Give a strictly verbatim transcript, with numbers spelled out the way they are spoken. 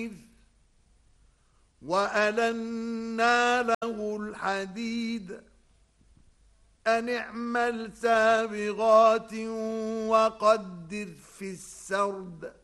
وألنا له الحديد أن اعمل سابغات وقدر في السرد